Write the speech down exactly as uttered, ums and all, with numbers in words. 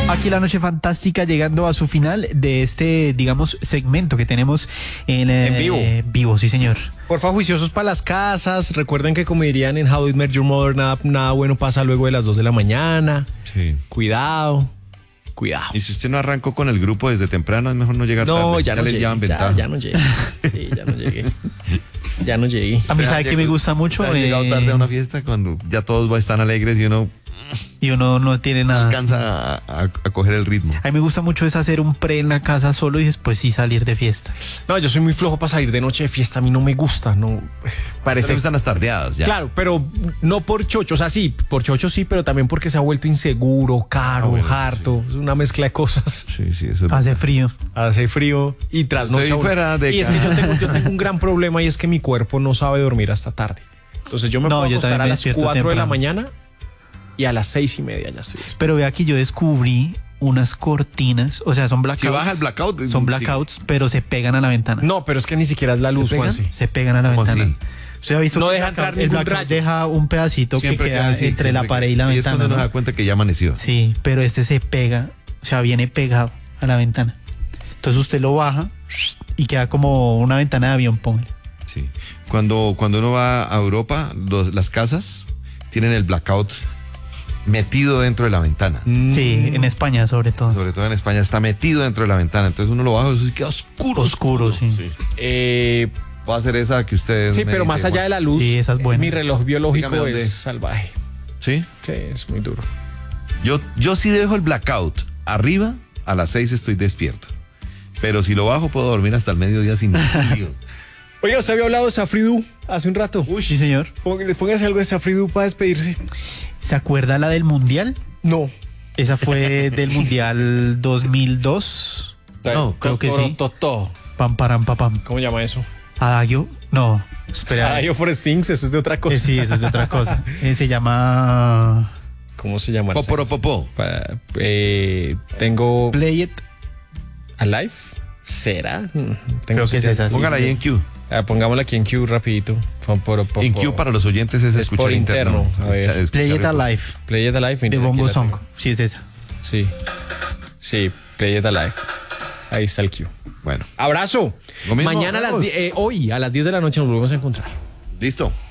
Aquí la noche fantástica llegando a su final de este, digamos, segmento que tenemos en, eh, en vivo. Vivo, sí señor. Porfa, juiciosos para las casas. Recuerden que, como dirían en How I Met Your Mother, nada, nada bueno pasa luego de las dos de la mañana. Sí. Cuidado, cuidado. Y si usted no arrancó con el grupo desde temprano, es mejor no llegar tarde. No, ya, no le llegué, llevan ya, ventaja. ya no llegué. Sí, ya no llegué. Ya no llegué. A mí, ¿sabe qué me gusta mucho? ¿Ha llegado Eh, tarde a una fiesta cuando ya todos están alegres y uno Y uno no tiene nada. alcanza a, a, a coger el ritmo? A mí me gusta mucho es hacer un pre en la casa solo y después sí salir de fiesta. No, yo soy muy flojo para salir de noche de fiesta. A mí no me gusta, no. ¿Te Parece. gustan las tardeadas ya? Claro, pero no por chocho, o sea, sí, por chocho sí, pero también porque se ha vuelto inseguro, caro, Ah, bueno, harto, es una mezcla de cosas. Sí, sí, eso es. Hace frío. Hace frío y trasnocha. Estoy uno. fuera de Y es que yo casa. tengo, yo tengo un gran problema y es que mi cuerpo no sabe dormir hasta tarde. Entonces yo me No, puedo yo acostar también a me las despierto cuatro de la temprano. mañana y a las seis y media ya estoy despierto. Pero ve aquí, yo descubrí unas cortinas, o sea, son blackouts. Si baja el blackout, Son sí. blackouts, pero se pegan a la ventana. No, pero es que ni siquiera es la luz, pegan? Juanse. Se pegan a la ¿Cómo ventana. así? ¿Usted ha visto No que deja el blackout- entrar el ningún blackout rayo. deja un pedacito Siempre que queda queda así, entre la siempre pared y queda. la Y es cuando ventana, uno ¿no? se da cuenta que ya amaneció. Sí, pero este se pega, o sea, viene pegado a la ventana. Entonces usted lo baja y queda como una ventana de avión, póngale. Sí. Cuando, cuando uno va a Europa, los- las casas tienen el blackout metido dentro de la ventana. Sí, en España sobre todo. Sobre todo en España está metido dentro de la ventana. Entonces uno lo baja y eso sí queda oscuro. Oscuro, sí. Eh, Va a ser esa que ustedes sí, me pero dicen, más allá de la Juan. luz, Sí, esa es buena. mi reloj biológico Dígame dónde. es salvaje. ¿Sí? Sí, es muy duro. Yo, yo sí dejo el blackout arriba, a las seis estoy despierto. Pero si lo bajo puedo dormir hasta el mediodía sin frío. Oiga, usted había hablado de Safridu hace un rato. Uy, sí, señor. Póngale- Póngase algo de Safridu para despedirse. ¿Se acuerda la del Mundial? No. Esa fue del Mundial dos mil dos. No, creo que sí. Totó. Pam, param, pa, pam. ¿Cómo llama eso? Adagio. No, espera. Ah, yo for Stings, eso es de otra cosa. Eh, sí, eso es de otra cosa. Eh, se llama ¿Cómo se llama? Poporopopó. Para, eh, tengo Play It. Alive. ¿Será? Mm, tengo Creo que es esa. sí. Póngala ahí en Q. Ah, pongámosla aquí en Q rapidito. Pomporopopo. En Q para los oyentes es, Es escuchar por interno. interno, a ver. Escuchar- escuchar- Play It Alive. Play It Alive. De mira, Bongo aquí la Song. tengo. Sí, es esa. Sí. Sí, Play It Alive. Ahí está el Q. Bueno, Abrazo. Lo mismo, Mañana a las vamos. die- eh, hoy a las diez de la noche nos volvemos a encontrar. listo.